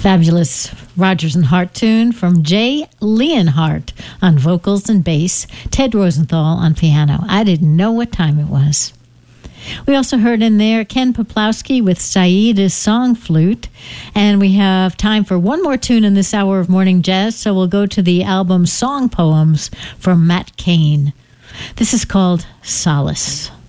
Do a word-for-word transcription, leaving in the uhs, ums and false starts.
Fabulous Rodgers and Hart tune from Jay Leonhardt on vocals and bass, Ted Rosenthal on piano. I didn't know what time it was. We also heard in there Ken Poplowski with Saida's Song Flute. And we have time for one more tune in this hour of morning jazz, so we'll go to the album Song Poems from Matt Cain. This is called Solace.